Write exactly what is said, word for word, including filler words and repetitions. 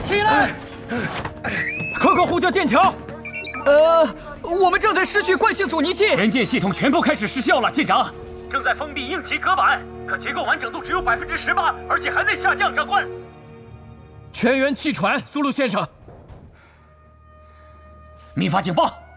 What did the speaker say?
起来！ 可可呼叫剑桥。 呃，我们正在失去惯性阻尼器， 全舰系统全部开始失效了，舰长。 正在封闭硬体隔板，可结构完整度只有百分之十八，而且还在下降，长官。 全员弃船，苏鲁先生。 密发警报。